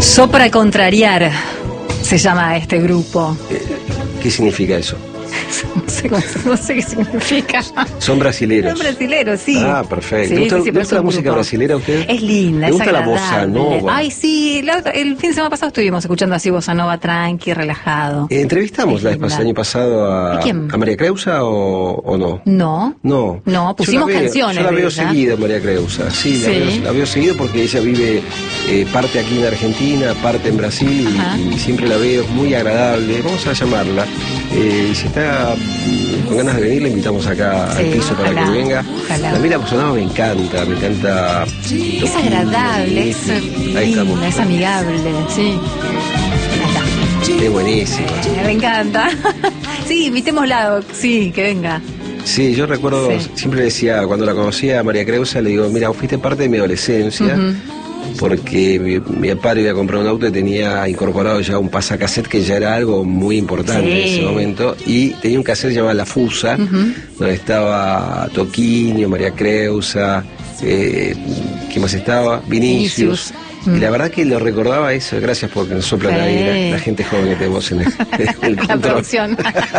Sopra Contrariar se llama este grupo. ¿Qué significa eso? No sé qué significa. Son brasileros. Son brasileros, sí. Ah, perfecto. Sí, ¿Le gusta la música brasilera a usted? Es linda, ¿Le es gusta la agradable. bossa nova? Ay, sí. El fin de semana pasado estuvimos escuchando así bossa nova tranqui, relajado. ¿Entrevistamos el año pasado ¿A quién? a María Creusa o no? No. No. No, pusimos canciones. Yo la veo de ella. seguido, María Creusa. Sí, la veo seguido porque ella vive parte aquí en Argentina, parte en Brasil y siempre la veo, es muy agradable. Vamos a llamarla. Si está con ganas de venir, le invitamos acá al piso para que venga. Ojalá. A mí la bossa nova me encanta. Es agradable, es linda, es amigable, sí. Es buenísima. Me encanta. Sí, invitémosla, sí, que venga. Sí, yo recuerdo, siempre decía, cuando la conocía a María Creusa, le digo, mira, fuiste parte de mi adolescencia, porque mi padre iba a comprar un auto y tenía incorporado ya un pasacassette, que ya era algo muy importante en ese momento, y tenía un cassette llamado La Fusa, donde estaba Toquinho, María Creusa, ¿quién más estaba? Vinicius. Y la verdad que lo recordaba eso, gracias porque nos soplan ahí la gente joven que tenemos en el la producción.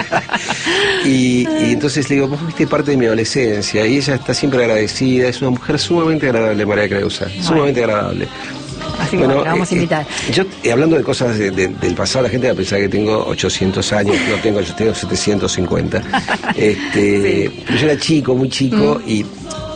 y entonces le digo, vos fuiste parte de mi adolescencia, y ella está siempre agradecida, es una mujer sumamente agradable, María Creusa, sumamente agradable. Así que la vamos a invitar. Yo, hablando de cosas del pasado, la gente va a pensar que tengo 800 años, no tengo, yo tengo 750. Pero yo era chico, muy chico, y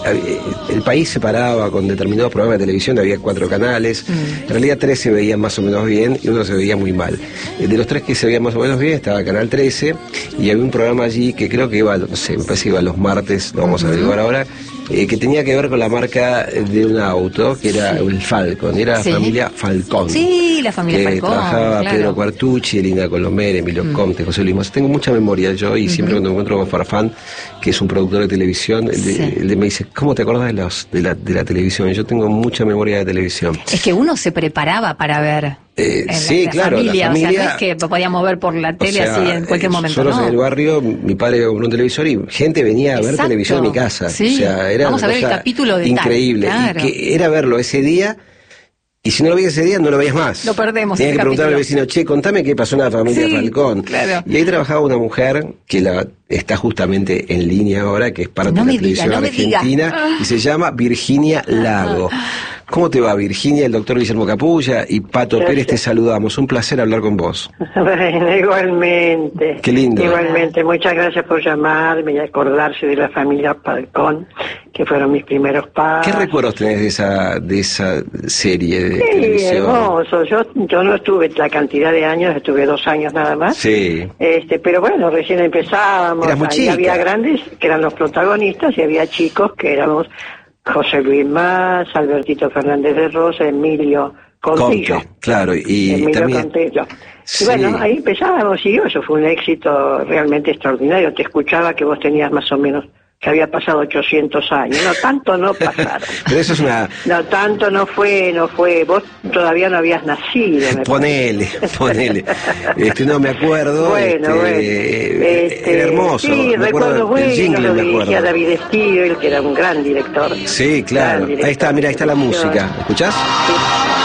el país se paraba con determinados programas de televisión, había 4 canales, en realidad 3 se veían más o menos bien y uno se veía muy mal. De los 3 que se veían más o menos bien estaba Canal 13 y había un programa allí que creo que iba, no sé, me parece que iba los martes, lo vamos a averiguar ahora, que tenía que ver con la marca de un auto, que era el Falcon, era la familia Falcón. Sí, la familia Falcón. Trabajaba Pedro Quartucci, Linda Colomer, Emilio Comte, José Luis Massa. Tengo mucha memoria yo y siempre cuando me encuentro con Farfán, que es un productor de televisión, él me dice, ¿cómo te acuerdas de la televisión? Yo tengo mucha memoria de televisión. Es que uno se preparaba para ver. Claro, la familia, o sea, no es que podíamos ver por la tele así en cualquier momento. Nosotros en el barrio, mi padre compró un televisor y gente venía a ver televisión en mi casa. Sí. O sea, era vamos a ver el capítulo de increíble. Claro. Y que era verlo ese día. Y si no lo veías ese día, no lo veías más. Lo perdemos. Tenías que preguntarle al vecino, che, contame qué pasó en la familia Falcón. Claro. Y ahí trabajaba una mujer que está justamente en línea ahora, que es parte de la televisión argentina, y se llama Virginia Lago. ¿Cómo te va, Virginia? El doctor Guillermo Capulla y Pato Pérez, te saludamos. Un placer hablar con vos. Bueno, igualmente. Qué lindo. Igualmente. Muchas gracias por llamarme y acordarse de la familia Falcón, que fueron mis primeros padres. ¿Qué recuerdos tenés de esa serie de televisión? Hermoso. Yo no estuve la cantidad de años, estuve 2 años nada más. Sí. Pero bueno, recién empezábamos. Eras muy chica. Había grandes que eran los protagonistas y había chicos que éramos José Luis Massa, Albertito Fernández de Rosa, Emilio Contillo. Conte, claro, y Emilio también... Contillo. Sí. Y bueno, ahí empezábamos y eso fue un éxito realmente extraordinario. Te escuchaba que vos tenías más o menos, que había pasado 800 años. No, tanto no pasaron. Pero eso es una... No, tanto no fue. Vos todavía no habías nacido. Ponele. No me acuerdo. Bueno. Era hermoso. Sí, recuerdo bueno, jingle, lo me dirigía acuerdo. David Stivel, que era un gran director. Sí, claro. Ahí está, mira, ahí está la música. ¿Escuchás? Sí.